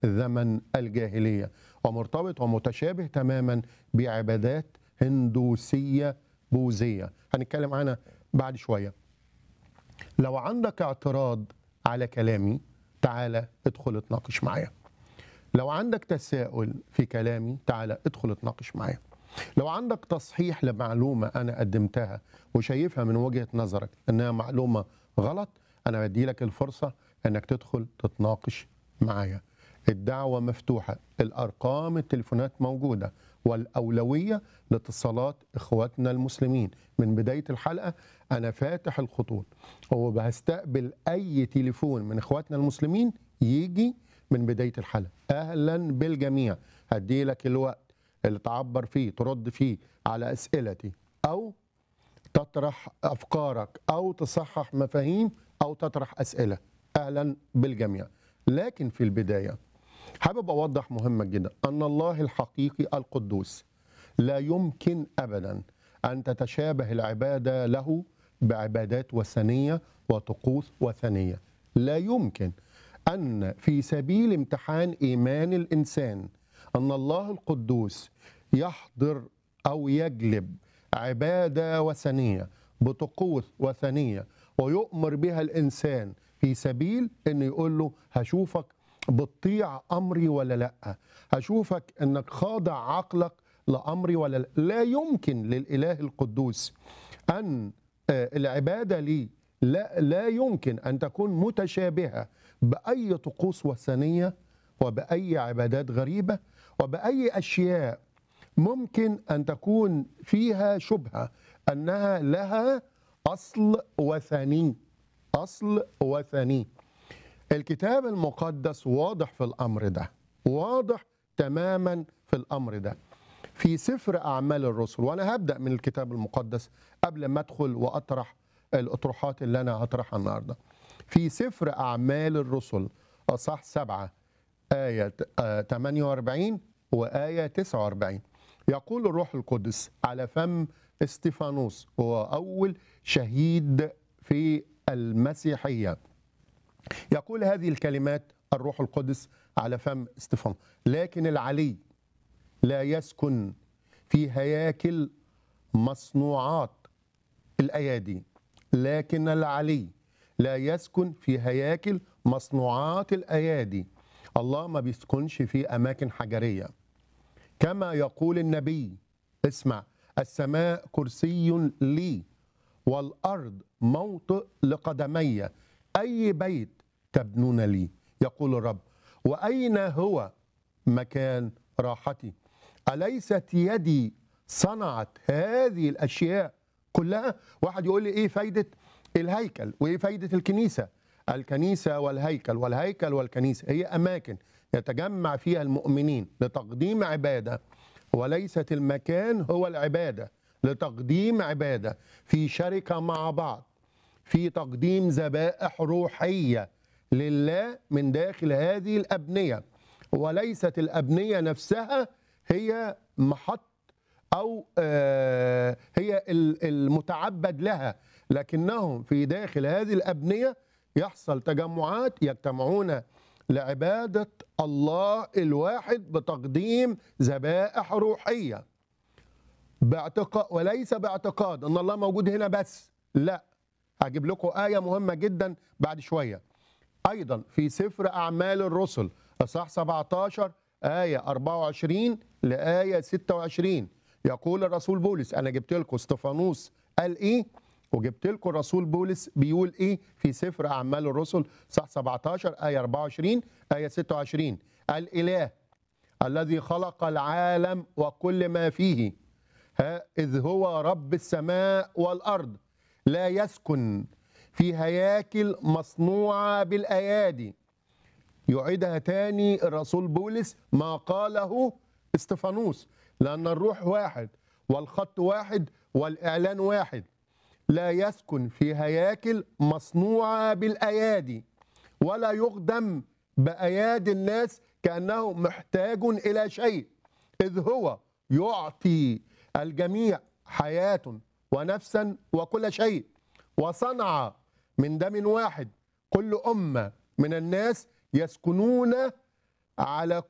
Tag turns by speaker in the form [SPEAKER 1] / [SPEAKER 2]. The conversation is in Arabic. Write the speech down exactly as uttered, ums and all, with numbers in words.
[SPEAKER 1] زمن الجاهلية، ومرتبط ومتشابه تماما بعبادات هندوسية بوذية هنتكلم عنها بعد شوية. لو عندك اعتراض على كلامي تعالى ادخل اتناقش معايا. لو عندك تساؤل في كلامي تعالى ادخل اتناقش معايا. لو عندك تصحيح لمعلومة أنا قدمتها وشايفها من وجهة نظرك أنها معلومة غلط، أنا بدي لك الفرصة أنك تدخل تتناقش معايا. الدعوة مفتوحة، الأرقام التليفونات موجودة، والأولوية لاتصالات إخواتنا المسلمين. من بداية الحلقة أنا فاتح الخطوط وبستقبل أي تليفون من إخواتنا المسلمين يجي من بداية الحلقة. أهلا بالجميع. هدي لك الوقت اللي تعبر فيه ترد فيه على أسئلتي أو تطرح أفكارك أو تصحح مفاهيم أو تطرح أسئلة. أهلا بالجميع. لكن في البداية حابب أوضح مهمة جدا أن الله الحقيقي القدوس لا يمكن أبدا أن تتشابه العبادة له بعبادات وثنية وطقوس وثنية. لا يمكن أن في سبيل امتحان إيمان الإنسان أن الله القدوس يحضر أو يجلب عبادة وثنية بطقوس وثنية ويؤمر بها الإنسان في سبيل أن يقول له هشوفك بتطيع أمري ولا لأ، هشوفك أنك خاضع عقلك لأمري ولا لأ. لا يمكن للإله القدوس أن العبادة لي لا, لا يمكن أن تكون متشابهة بأي طقوس وثنية وبأي عبادات غريبة وبأي أشياء ممكن أن تكون فيها شبهة أنها لها أصل وثني. أصل وثني. الكتاب المقدس واضح في الأمر ده، واضح تماما في الأمر ده في سفر أعمال الرسل. وأنا هبدأ من الكتاب المقدس قبل ما أدخل وأطرح الأطروحات اللي أنا هطرحها النهاردة. في سفر أعمال الرسل أصح سبعة آية ثمانية وأربعين وآية تسعة وأربعين يقول الروح القدس على فم استفانوس، هو أول شهيد في المسيحية. يقول هذه الكلمات الروح القدس على فم استفانوس: لكن العلي لا يسكن في هياكل مصنوعات الأيادي. لكن العلي لا يسكن في هياكل مصنوعات الأيادي. الله ما بيسكنش في أماكن حجرية كما يقول النبي. اسمع: السماء كرسي لي والأرض موطئ لقدمي، أي بيت تبنون لي يقول الرب، وأين هو مكان راحتي؟ أليست يدي صنعت هذه الأشياء كلها؟ واحد يقول لي إيه فايدة الهيكل وإيه فايدة الكنيسة؟ الكنيسة والهيكل والهيكل والكنيسة هي أماكن يتجمع فيها المؤمنين لتقديم عبادة، وليست المكان هو العبادة. لتقديم عبادة في شركة مع بعض، في تقديم ذبائح روحية لله من داخل هذه الأبنية، وليست الأبنية نفسها هي محط أو هي المتعبد لها، لكنهم في داخل هذه الأبنية يحصل تجمعات يجتمعون لعبادة الله الواحد بتقديم ذبائح روحية باعتقاد، وليس باعتقاد أن الله موجود هنا بس. لا، هجيب لكم آية مهمة جدا بعد شوية. أيضا في سفر أعمال الرسل أصحاح سبعة عشر آية أربعة وعشرين لآية ستة وعشرين يقول الرسول بولس، أنا جبت لكم استفانوس قال إيه وجبت لكم الرسول بولس بيقول إيه في سفر أعمال الرسل صح سبعة عشر آية أربعة وعشرين آية ستة وعشرين: الإله الذي خلق العالم وكل ما فيه، ها إذ هو رب السماء والأرض، لا يسكن في هياكل مصنوعة بالأيادي. يعيدها تاني الرسول بولس ما قاله استفانوس، لأن الروح واحد والخط واحد والإعلان واحد. لا يسكن في هياكل مصنوعة بالأيادي ولا يخدم بأيادي الناس كأنه محتاج إلى شيء، إذ هو يعطي الجميع حياة ونفسا وكل شيء، وصنع من دم واحد كل أمة من الناس يسكنون على